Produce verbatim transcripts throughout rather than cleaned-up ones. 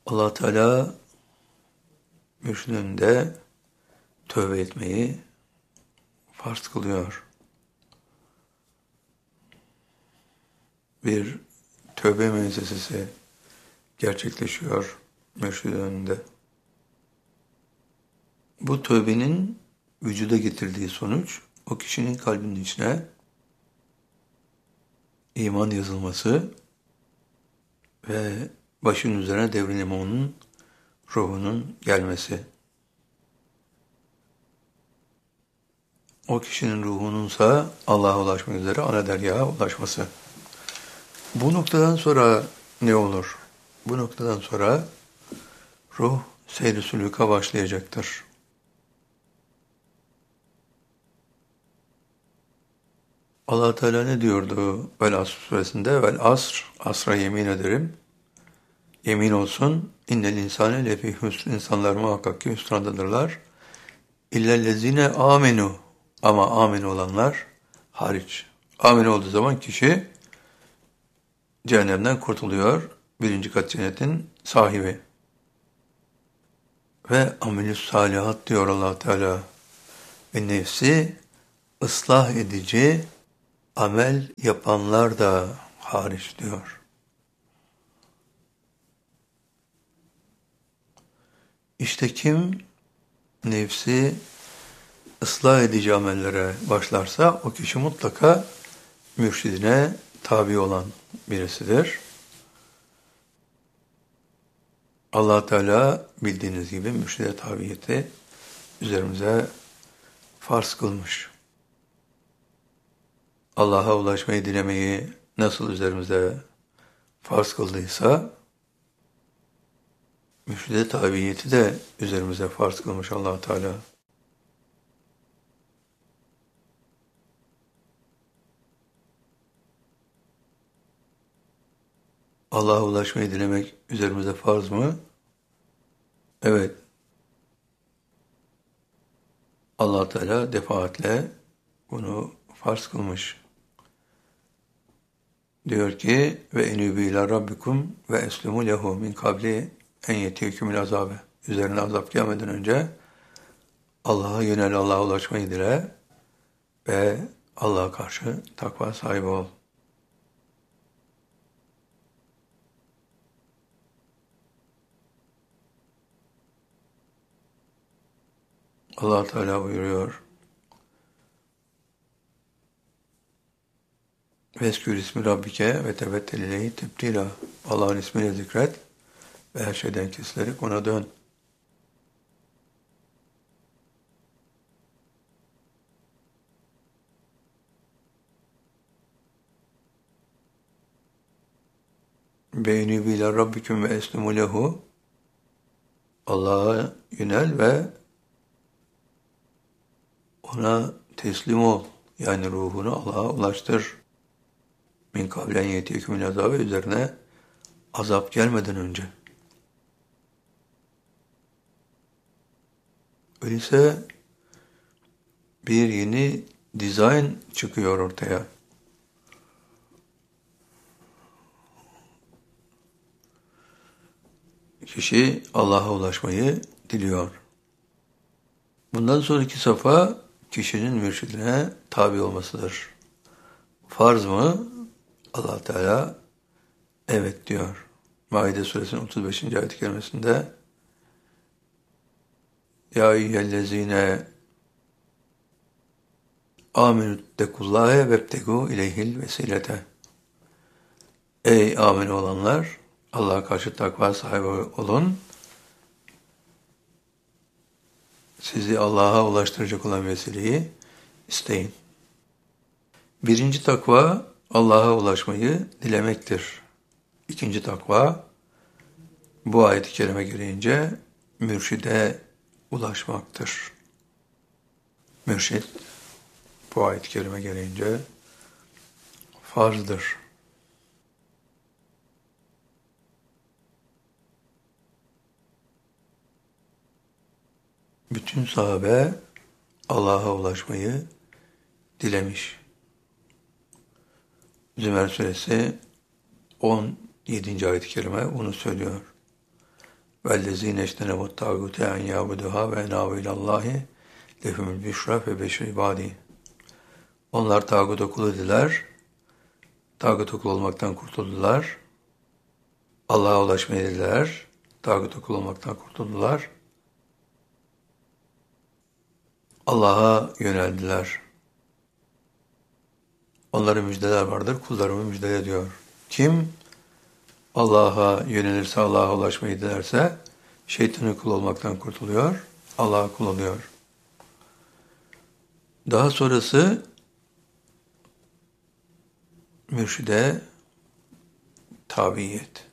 Allah Teala mürşidinde tövbe etmeyi farz kılıyor. Bir tövbe müessesesi gerçekleşiyor mürşidin önünde. Bu tövbenin vücuda getirdiği sonuç, o kişinin kalbinin içine iman yazılması ve başın üzerine devrin onun ruhunun gelmesi. O kişinin ruhununsa Allah'a ulaşmak üzere ana dergaha ulaşması. Bu noktadan sonra ne olur? Bu noktadan sonra ruh seyr-i sülûka başlayacaktır. Allah Teala ne diyordu Vel Asr suresinde? Vel Asr, asra yemin ederim. Yemin olsun, innel insane lefî hüsn, insanlar muhakkak ki hüsrandadırlar. İllellezine amenu, ama amin olanlar hariç. Amin olduğu zaman kişi cehennemden kurtuluyor. Birinci kat cennetin sahibi. Ve amelüs salihat diyor Allah Teala. Ve nefsi ıslah edici amel yapanlar da hariç diyor. İşte kim nefsi ıslah edici amellere başlarsa o kişi mutlaka mürşidine tabi olan birisidir. Allah Teala bildiğiniz gibi mürşide tabiyeti üzerimize farz kılmış. Allah'a ulaşmayı dilemeyi nasıl üzerimize farz kıldıysa, mürşide tabiyeti de üzerimize farz kılmış Allah Teala. Allah'a ulaşmayı dilemek üzerimize farz mı? Evet. Allah Teala defaatle bunu farz kılmış. Diyor ki ve enübü ila rabbikum ve eslimu lehu min kabli en yetiyekümül azabe. Üzerine azap gelmeden önce Allah'a yönel, Allah'a ulaşmayı dile ve Allah'a karşı takva sahibi ol. Allah Teala buyuruyor. Veskür ismi Rabbike ve tebettel ileyhi tebdila. Allah'ın ismiyle zikret ve her şeyden kesilerek ona dön. Beyni bila Rabbiküm ve eslimu lehu. Allah'a yönel ve ona teslim ol. Yani ruhunu Allah'a ulaştır. Min kablen yetiyekümül azabe, üzerine azap gelmeden önce. Öyleyse bir yeni dizayn çıkıyor ortaya. Kişi Allah'a ulaşmayı diliyor. Bundan sonraki safa kişinin mürşidine tabi olmasıdır. Farz mı? Allah Teala evet diyor. Maide suresinin otuz beşinci ayet-i kerimesinde Ya eyyühellezine amenüttekullâhe vebtegû ileyhil vesilete. Ey amin olanlar, Allah'a karşı takva sahibi olun. Sizi Allah'a ulaştıracak olan vesileyi isteyin. Birinci takva Allah'a ulaşmayı dilemektir. İkinci takva bu ayet-i kerime gereğince mürşide ulaşmaktır. Mürşid bu ayet-i kerime gereğince farzdır. Bütün sahabe Allah'a ulaşmayı dilemiş. Zümer suresi on yedinci ayet-i kerime bunu söylüyor. وَالَّذ۪ينَ اجْتَنَبُوا الطَّاغُوتَ اَنْ يَعْبُدُهَا وَاَنَابُوا اِلَى اللّٰهِ لَهُمُ الْبُشْرَى فَبَشِّرْ عِبَادِهِ. Onlar tağuta kul idiler, tağuta kul olmaktan kurtuldular, Allah'a ulaşmayı dilediler, tağuta kul olmaktan kurtuldular, Allah'a yöneldiler. Onların müjdeler vardır, kullarımı müjdele diyor. Kim Allah'a yönelirse, Allah'a ulaşmayı dilerse, şeytanın kul olmaktan kurtuluyor, Allah'a kul oluyor. Daha sonrası mürşide tabiyet.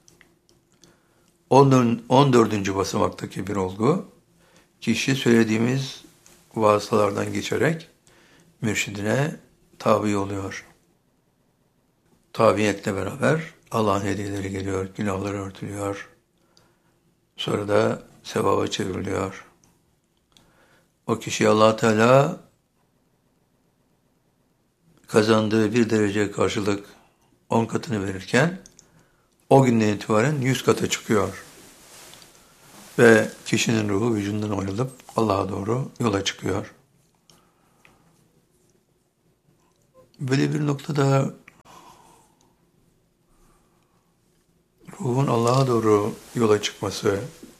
on dördüncü basamaktaki bir olgu, kişi söylediğimiz vasıtalardan geçerek mürşidine tabi oluyor. Tabiyetle beraber Allah'ın hediyeleri geliyor, günahları örtülüyor. Sonra da sevaba çevriliyor. O kişi Allah Teala kazandığı bir derece karşılık on katını verirken o günden itibaren yüz kata çıkıyor. Ve kişinin ruhu vücudundan ayrılıp Allah'a doğru yola çıkıyor. Böyle bir noktada ruhun Allah'a doğru yola çıkması,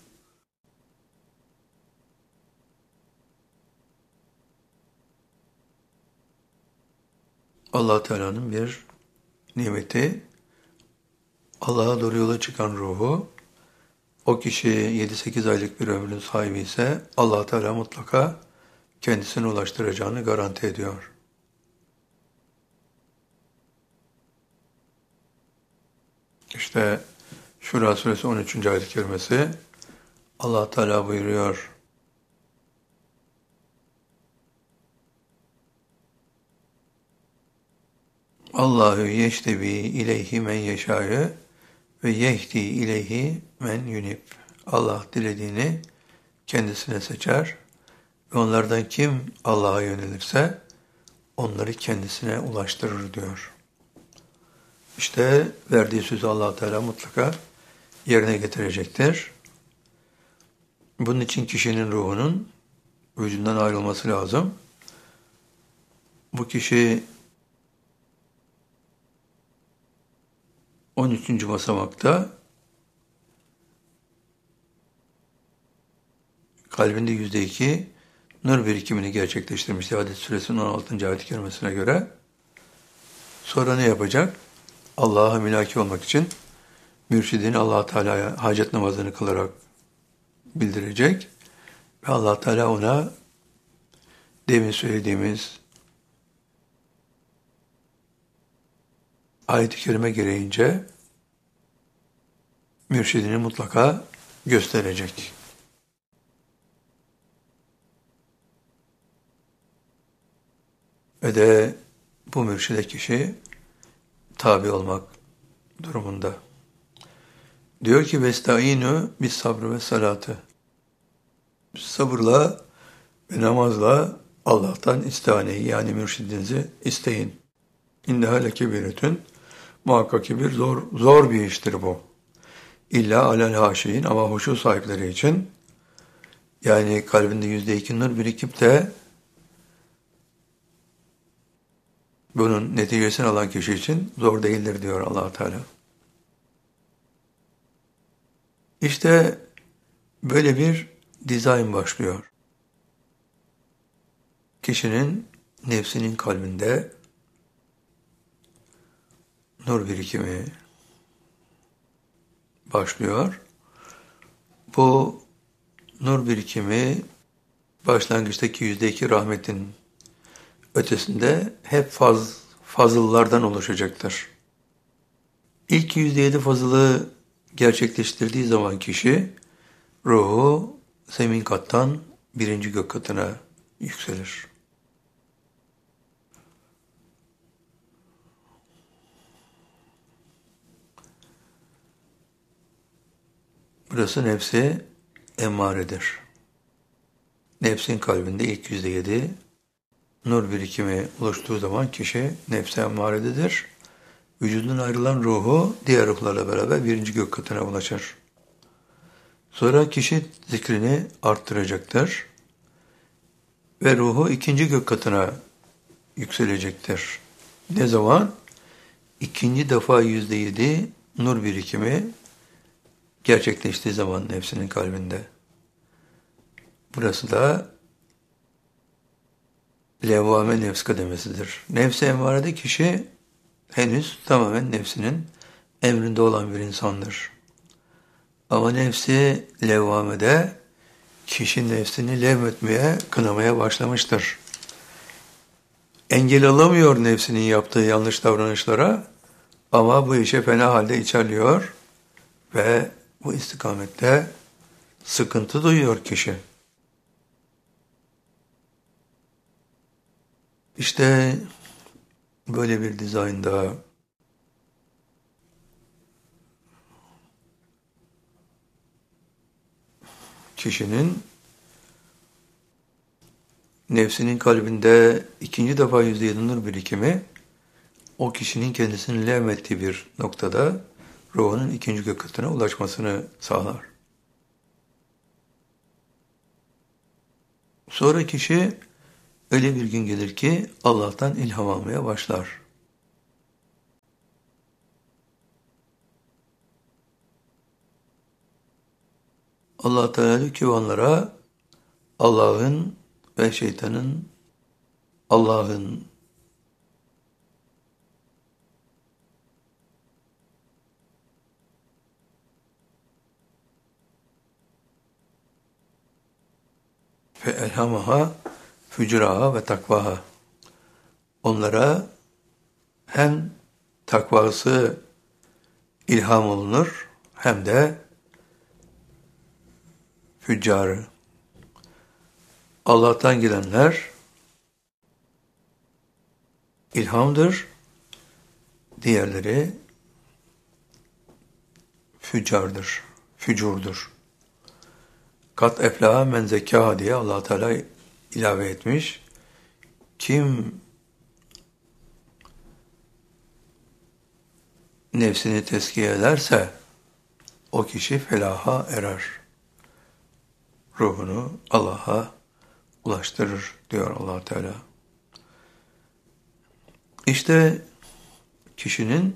Allah Teala'nın bir nimeti. Allah'a doğru yola çıkan ruhu, o kişi yedi sekiz aylık bir ömrün sahibi ise Allah Teala mutlaka kendisine ulaştıracağını garanti ediyor. İşte Şura Suresi on üçüncü ayet-i kerimesi Allah Teala buyuruyor. Allahu yeştebi ileyhi men yeşâ'ı ve yehdi ileyhi men yunib. Allah dilediğini kendisine seçer ve onlardan kim Allah'a yönelirse onları kendisine ulaştırır diyor. İşte verdiği sözü Allah Teala mutlaka yerine getirecektir. Bunun için kişinin ruhunun vücudundan ayrılması lazım. Bu kişi on üçüncü basamakta kalbinde yüzde iki nur birikimini gerçekleştirmişti Hadid Suresinin on altıncı ayet-i kerimesine göre. Sonra ne yapacak? Allah'a mülaki olmak için mürşidini Allah Teala'ya hacet namazını kılarak bildirecek ve Allah Teala ona demin söylediğimiz ayet-i kerime gereğince mürşidini mutlaka gösterecek. Ve de bu mürşide kişi tabi olmak durumunda. Diyor ki vestaînû bis sabrı ve salatı. Sabırla ve namazla Allah'tan istihaneyi yani mürşidinizi isteyin. İnneha lekebiretün. Muhakkak ki bir zor, zor bir iştir bu. İlla alel haşiyin ama huşu sahipleri için yani kalbinde yüzde iki nur birikip de bunun neticesini alan kişi için zor değildir diyor Allah Teala. İşte böyle bir dizayn başlıyor. Kişinin nefsinin kalbinde nur birikimi başlıyor. Bu nur birikimi başlangıçtaki yüzde iki rahmetin ötesinde hep faz, fazıllardan oluşacaktır. İlk yüzde yedi fazılı gerçekleştirdiği zaman kişi ruhu zemin kattan birinci gök katına yükselir. Burası nefsi emmaredir. Nefsin kalbinde ilk yüzde yedi nur birikimi oluştuğu zaman kişi nefsi emmarededir. Vücudundan ayrılan ruhu diğer ruhlarla beraber birinci gök katına ulaşır. Sonra kişi zikrini arttıracaktır ve ruhu ikinci gök katına yükselecektir. Ne zaman? İkinci defa yüzde yedi nur birikimi gerçekleştiği zaman nefsinin kalbinde. Burası da levvame nefs kademesidir. Nefs-i emmarede kişi henüz tamamen nefsinin emrinde olan bir insandır. Ama nefsi levvamede kişi nefsini levmetmeye, kınamaya başlamıştır. Engel alamıyor nefsinin yaptığı yanlış davranışlara ama bu işe fena halde içerliyor ve bu istikamette sıkıntı duyuyor kişi. İşte böyle bir dizaynda kişinin nefsinin kalbinde ikinci defa yüzde yedi nur birikimi o kişinin kendisini levmettiği bir noktada ruhunun ikinci gök katına ulaşmasını sağlar. Sonra kişi öyle bir gün gelir ki Allah'tan ilham almaya başlar. Allah Teala diyor ki onlara Allah'ın ve şeytanın Allah'ın fe elhamaha fücuraha ve takvaha. Onlara hem takvası ilham olunur hem de füccarı. Allah'tan gelenler ilhamdır, diğerleri füccardır, fücurdur. Kat eflaha men zekâha diye Allah Teala ilave etmiş. Kim nefsini tezkiye ederse o kişi felaha erer. Ruhunu Allah'a ulaştırır diyor Allah Teala. İşte kişinin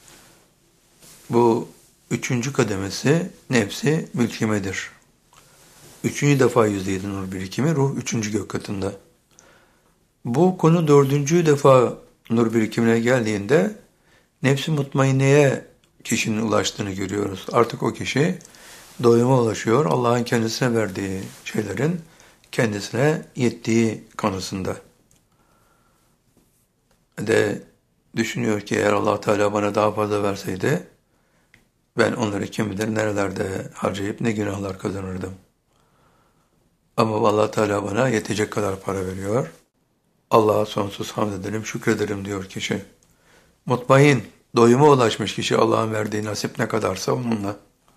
bu üçüncü kademesi nefsi mülkimedir. Üçüncü defa yüzde yedi nur birikimi ruh üçüncü gök katında. Bu konu dördüncü defa nur birikimine geldiğinde nefs-i mutmainneye kişinin ulaştığını görüyoruz. Artık o kişi doyuma ulaşıyor. Allah'ın kendisine verdiği şeylerin kendisine yettiği konusunda. De düşünüyor ki eğer Allah Teala bana daha fazla verseydi ben onları kim bilir nerelerde harcayıp ne günahlar kazanırdım. Ama Allah Teala bana yetecek kadar para veriyor. Allah'a sonsuz hamd ederim, şükrederim diyor kişi. Mutmain, doyuma ulaşmış kişi Allah'ın verdiği nasip ne kadarsa onunla.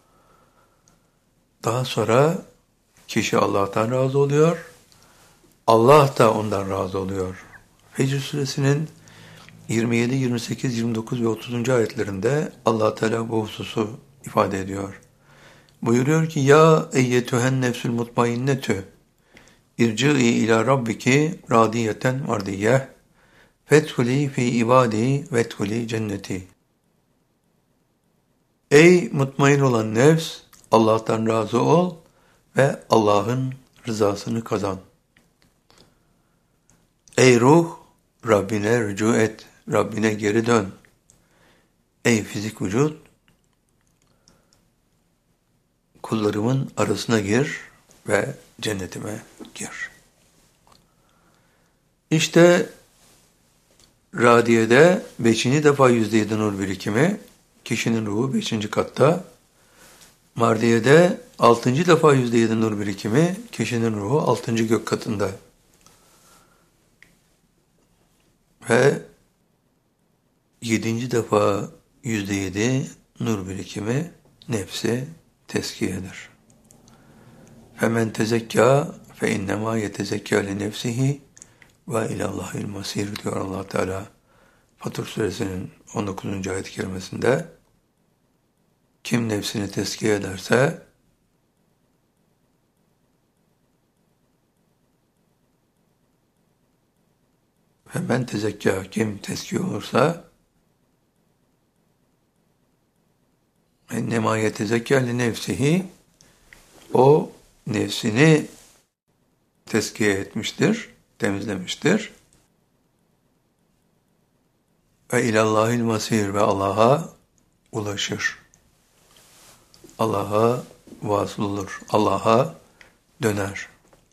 Daha sonra kişi Allah'tan razı oluyor. Allah da ondan razı oluyor. Fecr suresinin yirmi yedi, yirmi sekiz, yirmi dokuz ve otuzuncu ayetlerinde Allah Teala bu hususu ifade ediyor. Buyuruyor ki ya eyyetühen nefsül mutmainnetü irci'i ila rabbiki radiyeten mardiyeh fethuli fi ibadi vethuli cenneti. Ey mutmain olan nefs, Allah'tan razı ol ve Allah'ın rızasını kazan. Ey ruh, Rabbine rücu et, Rabbine geri dön. Ey fizik vücut, kullarımın arasına gir ve cennetime gir. İşte Radiye'de beşinci defa yüzde yedi nur birikimi, kişinin ruhu beşinci katta. Mardiye'de altıncı defa yüzde yedi nur birikimi, kişinin ruhu altıncı gök katında. Ve yedinci defa yüzde yedi nur birikimi nefsi tezkiyedir. Femen tezekkâ fe innemâ yetezekkâ li nefsihi ve ilallahil masir diyor Allah Teala. Fatır suresinin on dokuzuncu ayet-i kerimesinde kim nefsini tezkiye ederse Hemen tezekkâ, kim tezkiye olursa ennema yetezekkâ li nefsihi, o nefsini tezkiye etmiştir, temizlemiştir. Ve ilallahil masir, ve Allah'a ulaşır. Allah'a vasıl olur. Allah'a döner.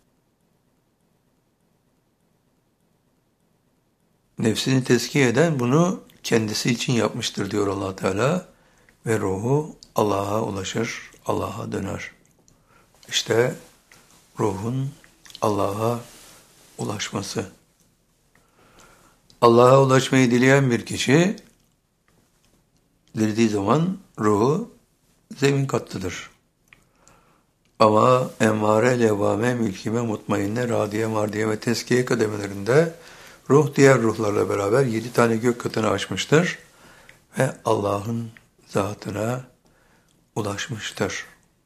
Nefsini tezkiye eden bunu kendisi için yapmıştır diyor Allah Teala, ve ruhu Allah'a ulaşır, Allah'a döner. İşte ruhun Allah'a ulaşması. Allah'a ulaşmayı dileyen bir kişi, dilediği zaman ruhu zemin katlıdır. Ama emmare, levvame, mülkime, mutmainne, radiye, mardiye ve teskiye kademelerinde ruh diğer ruhlarla beraber yedi tane gök katını aşmıştır ve Allah'ın zatına ulaşmıştır.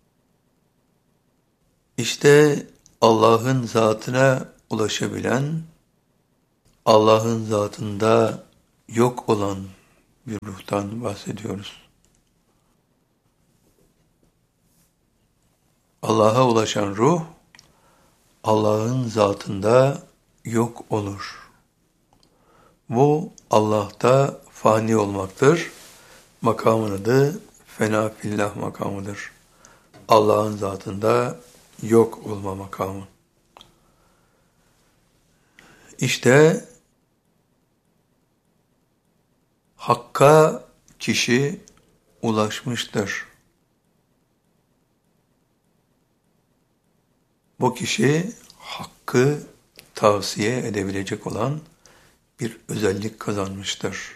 İşte Allah'ın zatına ulaşabilen, Allah'ın zatında yok olan bir ruhtan bahsediyoruz. Allah'a ulaşan ruh, Allah'ın zatında yok olur. Bu Allah'ta fani olmaktır. Makamın adı fena fillah makamıdır. Allah'ın zatında yok olma makamı. İşte Hakka kişi ulaşmıştır. Bu kişi hakkı tavsiye edebilecek olan bir özellik kazanmıştır.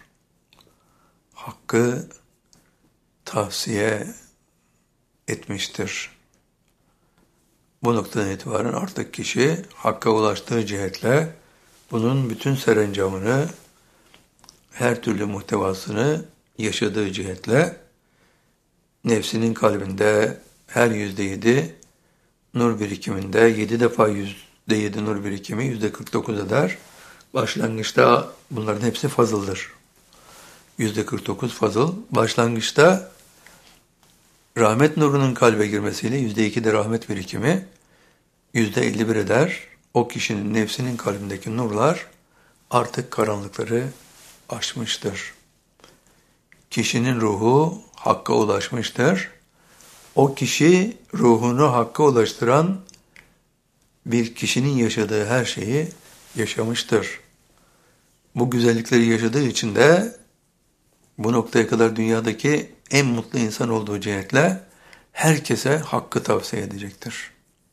Hakkı tavsiye etmiştir. Bu noktadan itibaren artık kişi hakka ulaştığı cihetle bunun bütün serencamını, her türlü muhtevasını yaşadığı cihetle nefsinin kalbinde her yüzde yedi nur birikiminde yedi defa yüzde yedi nur birikimi yüzde kırk dokuz eder. Başlangıçta bunların hepsi fazıldır. Yüzde kırk dokuz fazıl. Başlangıçta rahmet nurunun kalbe girmesiyle yüzde iki de rahmet birikimi yüzde elli bir eder. O kişinin nefsinin kalbindeki nurlar artık karanlıkları aşmıştır. Kişinin ruhu hakka ulaşmıştır. O kişi ruhunu hakka ulaştıran bir kişinin yaşadığı her şeyi yaşamıştır. Bu güzellikleri yaşadığı için de bu noktaya kadar dünyadaki en mutlu insan olduğu cihetle herkese hakkı tavsiye edecektir.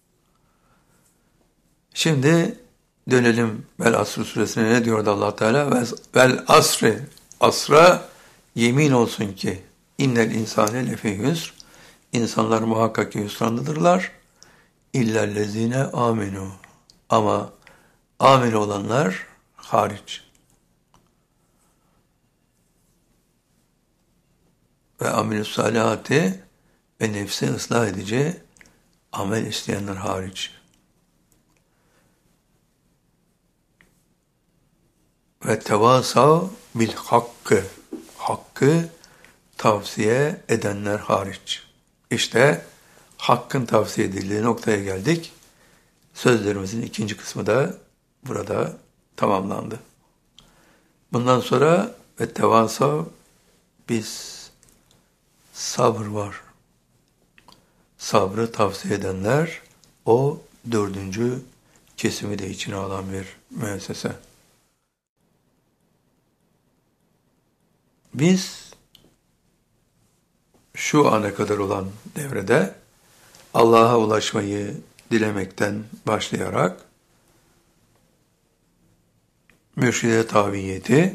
Şimdi dönelim Vel Asr suresine, ne diyordu Allah Teala? Vel asri, asra yemin olsun ki innel insane lefî hüsr, insanlar muhakkak ki hüsrandadırlar. İllellezine aminu, ama amin olanlar hariç. Ve amilus salihati, ve nefsi ıslah edici amel isteyenler hariç. Ve tevasav bil hakkı, hakkı tavsiye edenler hariç. İşte hakkın tavsiye edildiği noktaya geldik. Sözlerimizin ikinci kısmı da burada tamamlandı. Bundan sonra ve tevasav, biz sabır var. Sabrı tavsiye edenler, o dördüncü kesimi de içine alan bir müessese. Biz şu ana kadar olan devrede Allah'a ulaşmayı dilemekten başlayarak mürşide taviyeti,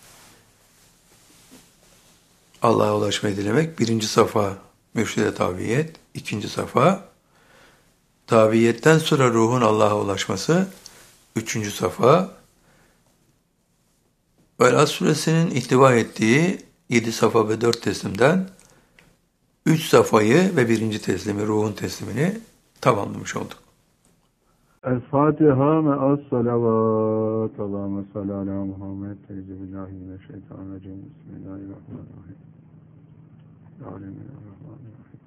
Allah'a ulaşmayı dilemek birinci safa mürşide taviyet, ikinci safa taviyetten sonra ruhun Allah'a ulaşması, üçüncü safa. Vel suresinin ihtiva ettiği yedi safa ve dört teslimden üç safayı ve birinci teslimi, ruhun teslimini tamamlamış olduk. El-Fatiha me'as salavat. Allahümme salli ala Muhammed. Teyze billahi mineşşeytanirracim. Bismillahirrahmanirrahim. Alemin.